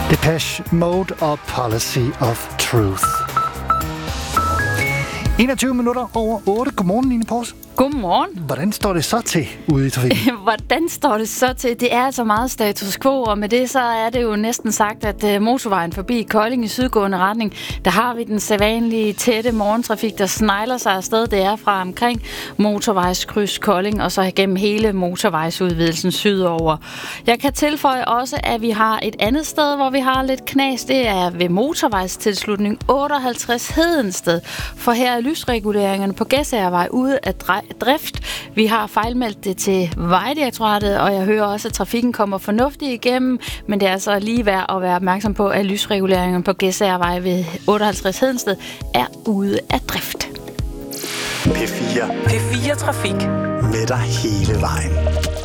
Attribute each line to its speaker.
Speaker 1: Depeche Mode og Policy of Truth. 21 minutter over 8. Godmorgen, Line Pors.
Speaker 2: Godmorgen.
Speaker 1: Hvordan står det så til ude i trafikken?
Speaker 2: Hvordan står det så til? Det er altså meget status quo, og med det så er det jo næsten sagt, at motorvejen forbi Kolding i sydgående retning, der har vi den sædvanlige tætte morgentrafik, der snegler sig afsted. Det er fra omkring motorvejskryds Kolding, og så igennem hele motorvejsudvidelsen sydover. Jeg kan tilføje også, at vi har et andet sted, hvor vi har lidt knas. Det er ved motorvejstilslutning 58 Hedensted. For her er lysreguleringerne på Gæsærvej ude af drift. Vi har fejlmeldt det til Vejdirektoratet, og jeg hører også, at trafikken kommer fornuftigt igennem, men det er altså lige værd at være opmærksom på, at lysreguleringen på Gæsærvej ved 58 Hedensted er ude af drift.
Speaker 3: P4 Trafik. Med dig hele vejen.